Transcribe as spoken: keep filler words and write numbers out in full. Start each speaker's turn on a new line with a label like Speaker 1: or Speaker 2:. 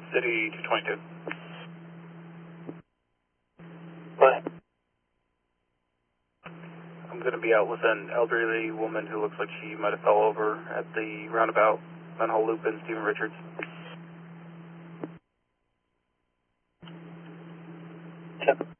Speaker 1: City two twenty-two.
Speaker 2: Bye.
Speaker 1: I'm going to be out with an elderly woman who looks like she might have fell over at the roundabout, Manhole Loop in Stephen Richards.
Speaker 2: Yep.